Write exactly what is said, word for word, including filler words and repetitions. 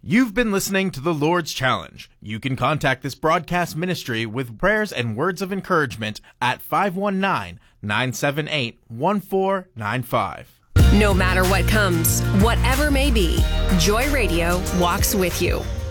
You've been listening to the Lord's Challenge. You can contact this broadcast ministry with prayers and words of encouragement at five one nine, nine seven eight, one four nine five. No matter what comes, whatever may be, Joy Radio walks with you.